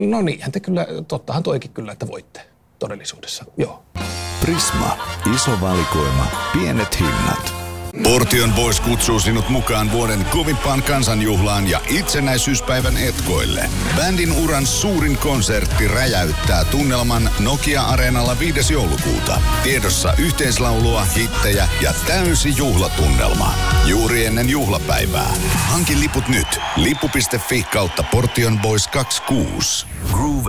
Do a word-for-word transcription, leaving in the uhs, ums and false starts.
No niinhän te kyllä, tottahan toikin kyllä, että voitte todellisuudessa, joo. Prisma, iso valikoima, pienet hinnat. Portion Boys kutsuu sinut mukaan vuoden kovimpaan kansanjuhlaan ja itsenäisyyspäivän etkoille. Bändin uran suurin konsertti räjäyttää tunnelman Nokia-areenalla viides joulukuuta. Tiedossa yhteislaulua, hittejä ja täysi juhlatunnelma. Juuri ennen juhlapäivää. Hanki liput nyt. Lippu piste fi kautta Portion Boys kaksikymmentäkuusi. Groove